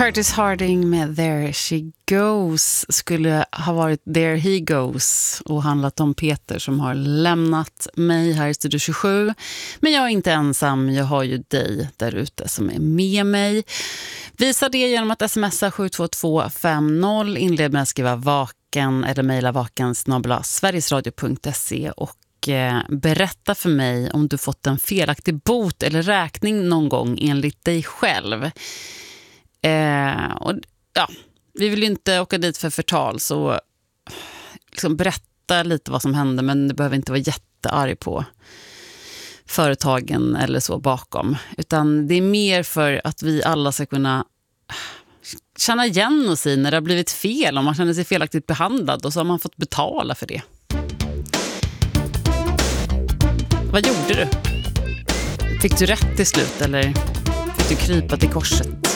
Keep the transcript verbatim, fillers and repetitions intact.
Curtis Harding med There She Goes skulle ha varit There He Goes och handlat om Peter som har lämnat mig här i Studio tjugosju. Men jag är inte ensam, jag har ju dig där ute som är med mig. Visa det genom att smsa sju två två fem noll, inled med att skriva vaken eller mejla vaken snabel-a sverigesradio punkt se och berätta för mig om du fått en felaktig bot eller räkning någon gång enligt dig själv. Eh, och ja, vi vill ju inte åka dit för förtal, så liksom berätta lite vad som hände, men det behöver inte vara jättearg på företagen eller så bakom, utan det är mer för att vi alla ska kunna känna igen oss i när det har blivit fel, om man känner sig felaktigt behandlad, och så har man fått betala för det. Vad gjorde du? Fick du rätt till slut eller fick du krypa till korset?